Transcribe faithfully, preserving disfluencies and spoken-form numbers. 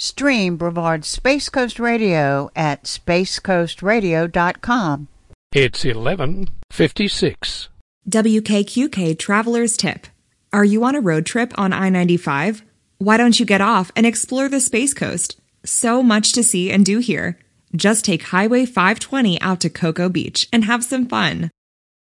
Stream Brevard's Space Coast Radio at space coast radio dot com. It's eleven fifty-six. W K Q K Traveler's Tip. Are you on a road trip on I ninety-five? Why don't you get off and explore the Space Coast? So much to see and do here. Just take Highway five twenty out to Cocoa Beach and have some fun.